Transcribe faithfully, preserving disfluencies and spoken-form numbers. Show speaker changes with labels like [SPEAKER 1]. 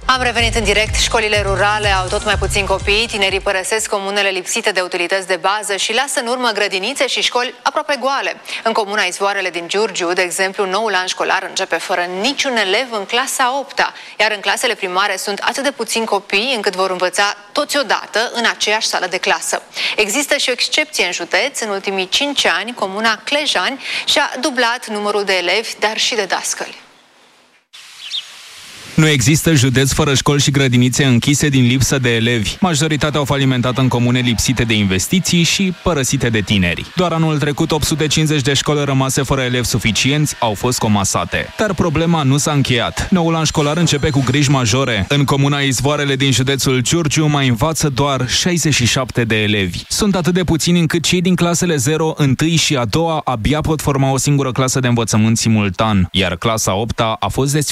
[SPEAKER 1] Am revenit în direct. Școlile rurale au tot mai puțini copii, tinerii părăsesc comunele lipsite de utilități de bază și lasă în urmă grădinițe și școli aproape goale. În comuna Izvoarele din Giurgiu, de exemplu, noul an școlar începe fără niciun elev în clasa a opta, iar în clasele primare sunt atât de puțini copii încât vor învăța toți odată în aceeași sală de clasă. Există și o excepție în județ. În ultimii cinci ani, comuna Clejani și-a dublat numărul de elevi, dar și de dascăli.
[SPEAKER 2] Nu există județ fără școli și grădinițe închise din lipsă de elevi. Majoritatea au falimentat în comune lipsite de investiții și părăsite de tineri. Doar anul trecut, opt sute cincizeci de școli rămase fără elevi suficienți au fost comasate. Dar problema nu s-a încheiat. Noul an școlar începe cu griji majore. În comuna Izvoarele din județul Giurgiu mai învață doar șaizeci și șapte de elevi. Sunt atât de puțini încât cei din clasele zero, unu și a doua abia pot forma o singură clasă de învățământ simultan, iar clasa a opta a fost